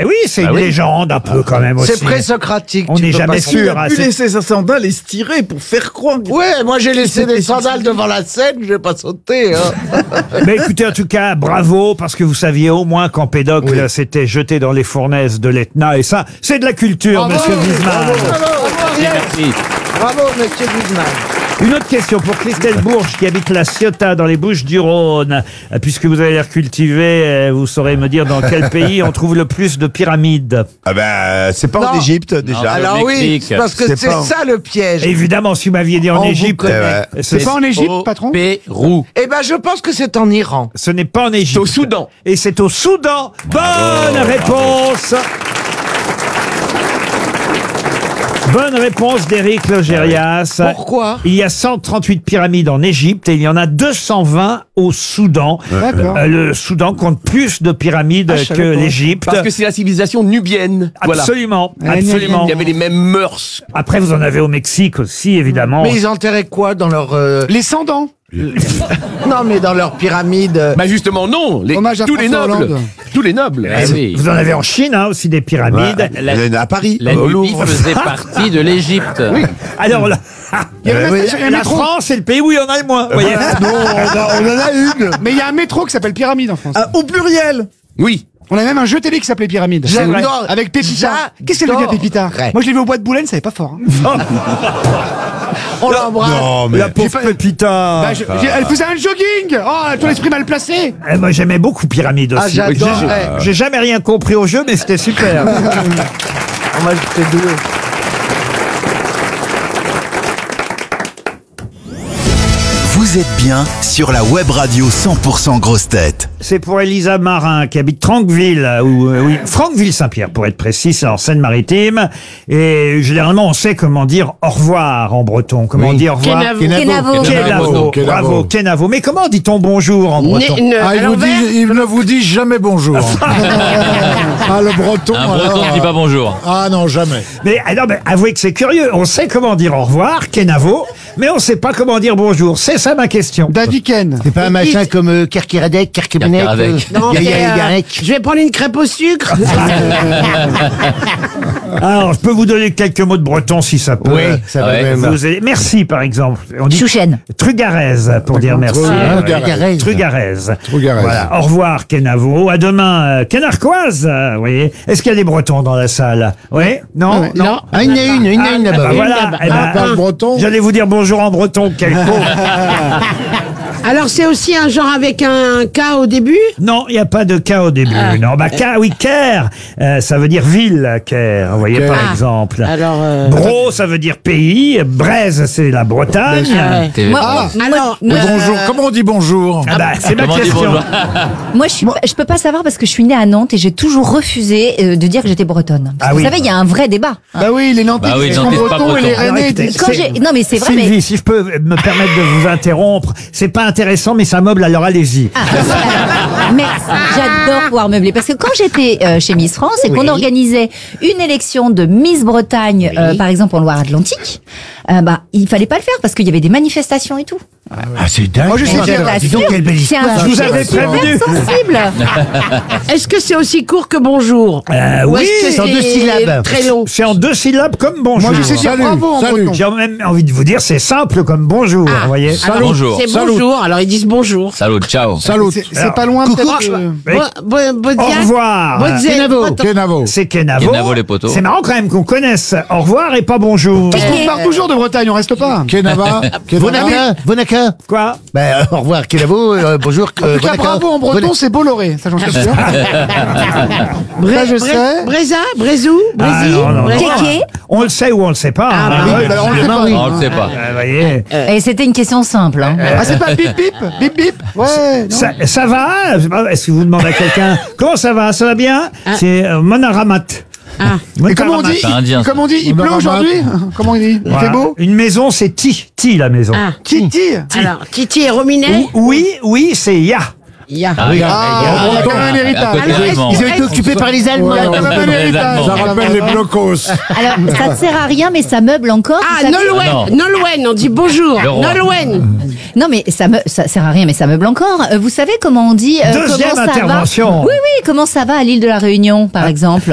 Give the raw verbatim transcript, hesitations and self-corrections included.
Eh oui, c'est Bah une oui. légende un peu quand même aussi. C'est pré-socratique. On tu n'est peux jamais pas- sûr. Il a hein, pu c'est- laisser sa sandale estirée pour faire croire. que- Ouais, moi j'ai laissé C'était des sandales suffisant. devant la scène, je vais pas sauter. Hein. Mais écoutez, en tout cas, bravo, parce que vous saviez au moins qu'Empédocle s'était jeté dans les fournaises de l'Etna. Et ça, c'est de la culture, monsieur Wiesmann. Merci. Bravo, monsieur Wiesmann. Une autre question pour Christelle Bourges, qui habite la Ciotat, dans les Bouches-du-Rhône. Euh, Puisque vous avez l'air cultivé, euh, vous saurez me dire dans quel pays on trouve le plus de pyramides. Ah ben, c'est pas Non. en Égypte déjà. Alors, Alors oui, Mexique. parce que C'est c'est pas- ça le piège. Évidemment, si vous m'aviez dit en On vous Égypte, connaît. euh, ce, C'est pas en Égypte, Au patron? Pérou. Eh ben, je pense que c'est en Iran. ce n'est pas en Égypte. C'est au Soudan. Et c'est au Soudan. Bonne réponse. Bonne réponse d'Éric Logérias. Pourquoi Il y a cent trente-huit pyramides en Égypte et il y en a deux cent vingt au Soudan. D'accord. Euh, le Soudan compte plus de pyramides Ah, je que savais pas. l'Égypte. Parce que c'est la civilisation nubienne. Voilà. Absolument, Ah, absolument. Il y avait les mêmes mœurs. Après, vous en avez au Mexique aussi, évidemment. Mais ils enterraient quoi dans leur... euh, Les sans-dents. Non, mais dans leur pyramide. euh, Bah justement non, les- Hommage à tous les François nobles, Hollande. tous les nobles. Ah oui. Vous en avez en Chine hein, aussi des pyramides. Ouais. La- Il y en a à Paris, La au Nubie Louvre. faisait partie de l'Égypte. Alors là, Il y a le Euh, métro- oui, il y a un la métro. France, c'est le pays où il y en a le moins. vous voyez. Non, on, a- on en a une. Mais il y a un métro qui s'appelle Pyramide en France. Ah, au pluriel. Oui. On a même un jeu télé qui s'appelait Pyramide. J'adore. Avec Pépita. Qu'est-ce qu'elle veut dire Pépita? J'adorerais. Moi je l'ai vu au bois de Boulogne, ça n'est pas fort. hein. On l'embrasse. Non, mais La pauvre Pépita. Bah, je- j'ai- elle faisait un jogging. Oh, ton esprit mal placé. Eh, moi, j'aimais beaucoup Pyramide aussi. Ah, j'adorerais. J'ai- J'ai jamais rien compris au jeu, mais c'était super. Oh, moi, j'étais doué. Vous êtes bien sur la web radio cent pour cent Grosses Têtes. C'est pour Elisa Marin qui habite Franqueville, ou euh, oui, Franqueville-Saint-Pierre pour être précis, c'est en Seine-Maritime. Et généralement, on sait comment dire au revoir en breton. Comment dire au revoir Kenavo. Kenavo. Bravo, Kenavo. Mais comment dit-on bonjour en breton Ah, il, vous dit, il ne vous dit jamais bonjour. Ah, le breton. Un breton alors, ne dit pas bonjour. Ah non, jamais. Mais alors, mais avouez que c'est curieux. On sait comment dire au revoir, Kenavo, mais on sait pas comment dire bonjour. C'est ça ma question. David Ken. C'est pas un machin comme euh, Kerkeradec, Kerkemenek, Kerkeradec. euh, Non, Yaya c'est, euh, Yagarek. je vais prendre une crêpe au sucre. Alors, je peux vous donner quelques mots de breton si ça peut. Oui, ça va Ouais, même. Vous allez- Merci, par exemple. On dit Chouchen. Trugarez pour dire merci. Trugarez. Ouais. Trugarez. Trugarez. Trugarez. Voilà. Au revoir, Kenavo. À demain, euh, Kenarquoise. euh, Vous voyez. Est-ce qu'il y a des Bretons dans la salle? Oui? Non? Non? Ah, il y en a une, il y en a une Ah, là-bas. bah, voilà. Eh ben, On parle breton. J'allais vous dire bonjour en breton. Quel con. Alors c'est aussi un genre avec un K au début. Non, il n'y a pas de K au début. Non, bah K, oui, Caire, euh, ça veut dire ville, Caire, vous voyez, par Ah. exemple. Alors. euh, Bro, ça veut dire pays. Braise, c'est la Bretagne. T'es- moi, Ah. alors, Mais euh, bonjour. Comment on dit bonjour? Ah bah, c'est ma Comment on dit question. bonjour? Moi, je, suis, pas- je peux pas savoir parce que je suis née à Nantes et j'ai toujours refusé euh, de dire que j'étais bretonne. Parce Ah que oui. Vous savez, il y a un vrai débat. hein. Bah oui, les Nantais Bah oui, ils les sont Nantais, c'est pas bretons et les breton. Rennais. Arrêtez. disent- Quand j'ai, non, mais c'est vrai, Sylvie, mais si je peux me permettre de vous interrompre, c'est pas intéressant, mais ça meuble, alors allez-y. Ah, voilà. Merci. J'adore pouvoir meubler parce que quand j'étais euh, chez Miss France et qu'on organisait une élection de Miss Bretagne, euh, par exemple en Loire-Atlantique, euh, bah il fallait pas le faire parce qu'il y avait des manifestations et tout. Ah, c'est dingue. Moi, je sais Et bien. je Dis donc, t'assure, quelle belle c'est un histoire. Je vous sujet avais super prévenu. sensible. est-ce que c'est aussi court que bonjour Euh, Ou oui, est-ce que c'est en deux syllabes. Très long. c'est en deux syllabes comme bonjour. Moi, je sais dire Salut, bravo en salut. breton. J'ai même envie de vous dire, c'est simple comme bonjour, vous voyez. Alors, Bonjour. C'est Salut. bonjour. Alors ils disent bonjour. Salut, ciao. Salut. C'est c'est pas loin Coucou. peut-être. euh, Oui. Bo- bo- Au Bodia- revoir. Bodia- Kenavo. Attends. Kenavo. C'est Kenavo. Kenavo, les poteaux. C'est marrant quand même qu'on connaisse au revoir et pas bonjour. Parce qu'on part toujours de Bretagne, on reste pas. Kenava. Kenava. Vonaka, Vonaka. Quoi? Ben, euh, au revoir, Kenavo, euh, bonjour, euh, En tout cas, Vonaka. bravo en breton, c'est Bolloré, ça j'en suis sûr. Bré- Ça, je Bré- sais. Bréza, Brézou, Ah, Brésil, non, non, non. Brésil. Kéké. On le sait ou on le sait pas. Ah, hein. bah oui, bah, on le sait pas. On le sait pas. Euh, vous voyez. Et c'était une question simple. Hein. Ah, c'est pas bip bip, bip bip. Ouais, non. Ça, ça va? Je sais pas, est-ce que vous demandez à quelqu'un comment ça va? Ça va bien? C'est euh, Monaramat. Ah. Et comment on dit C'est indien, ça. Comment on dit Il On pleut aura aujourd'hui Comment il dit Il Voilà. fait beau Une maison, c'est ti. Ti, la maison. Ah. Titi. Alors, Titi et Rominet. Ou- Oui, oui, c'est ya. Ya. Ah, oui. Ah, on a quand même un À héritage. côté Alors, des est-ce- Allemands. Ils ont été occupés par les Allemands. On a quand même un Les héritage. Allemands. Ça rappelle les blocos. Alors, ça ne sert à rien, mais ça meuble encore. Ah, vous savez. Nolwenn, Non. Nolwenn, on dit bonjour. Le roi. Nolwenn. Non, mais ça, me, ça sert à rien, mais ça meuble encore. Euh, Vous savez comment on dit euh, Deuxième comment ça intervention. va? Oui, oui, comment ça va à l'île de la Réunion, par exemple?